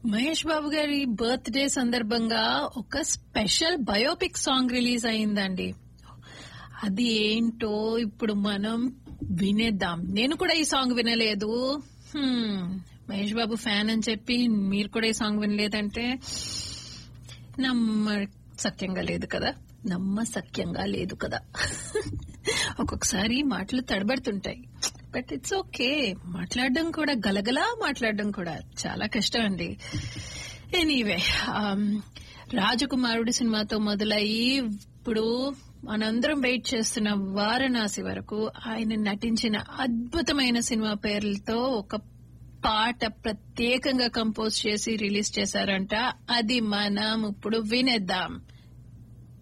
మహేష్ బాబు గారి బర్త్డే సందర్భంగా ఒక స్పెషల్ బయోపిక్ సాంగ్ రిలీజ్ అయిందండి. అది ఏంటో ఇప్పుడు మనం వినేద్దాం. నేను కూడా ఈ సాంగ్ వినలేదు. మహేష్ బాబు ఫ్యాన్ అని చెప్పి మీరు కూడా ఈ సాంగ్ వినలేదంటే నమ్మసక్యంగా లేదు కదా. ఒక్కొక్కసారి మాటలు తడబడుతుంటాయి, బట్ ఇట్స్ ఓకే. మాట్లాడడం కూడా, గలగలా మాట్లాడడం కూడా చాలా కష్టం అండి. ఎనీవే, రాజకుమారుడు సినిమాతో మొదలయ్యి ఇప్పుడు మనందరం వెయిట్ చేస్తున్న వారణాసి వరకు ఆయన నటించిన అద్భుతమైన సినిమా పేర్లతో ఒక పాట ప్రత్యేకంగా కంపోజ్ చేసి రిలీజ్ చేశారంట. అది మనం ఇప్పుడు వినేద్దాం.